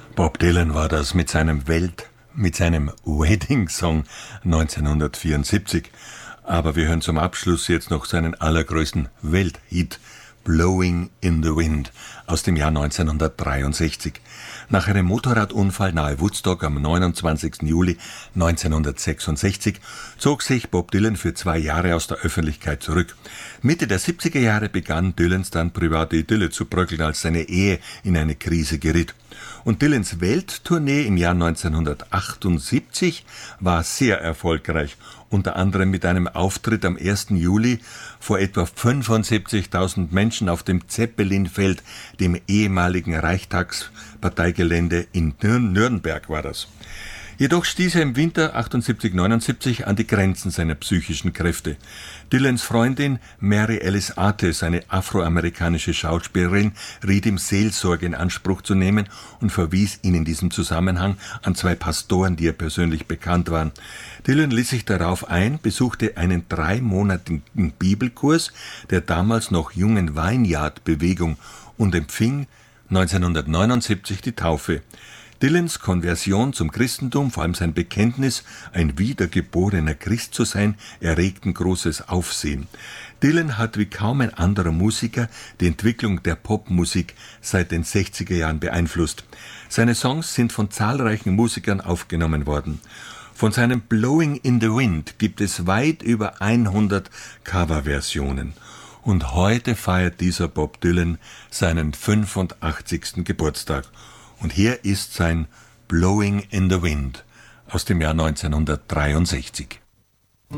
Bob Dylan war das mit seinem Wedding-Song 1974. Aber wir hören zum Abschluss jetzt noch seinen allergrößten Welthit, Blowing in the Wind, aus dem Jahr 1963. Nach einem Motorradunfall nahe Woodstock am 29. Juli 1966 zog sich Bob Dylan für 2 Jahre aus der Öffentlichkeit zurück. Mitte der 70er Jahre begann Dylans dann private Idylle zu bröckeln, als seine Ehe in eine Krise geriet. Und Dylans Welttournee im Jahr 1978 war sehr erfolgreich, unter anderem mit einem Auftritt am 1. Juli vor etwa 75.000 Menschen auf dem Zeppelinfeld, dem ehemaligen Reichstagsparteigelände in Nürnberg war das. Jedoch stieß er im Winter 78/79 an die Grenzen seiner psychischen Kräfte. Dylans Freundin Mary Alice Ates, eine afroamerikanische Schauspielerin, riet ihm, Seelsorge in Anspruch zu nehmen und verwies ihn in diesem Zusammenhang an 2 Pastoren, die ihr persönlich bekannt waren. Dylan ließ sich darauf ein, besuchte einen 3-monatigen Bibelkurs der damals noch jungen Vineyard-Bewegung und empfing 1979 die Taufe. Dylans Konversion zum Christentum, vor allem sein Bekenntnis, ein wiedergeborener Christ zu sein, erregten großes Aufsehen. Dylan hat wie kaum ein anderer Musiker die Entwicklung der Popmusik seit den 60er Jahren beeinflusst. Seine Songs sind von zahlreichen Musikern aufgenommen worden. Von seinem Blowing in the Wind gibt es weit über 100 Coverversionen. Und heute feiert dieser Bob Dylan seinen 85. Geburtstag. Und hier ist sein Blowing in the Wind aus dem Jahr 1963.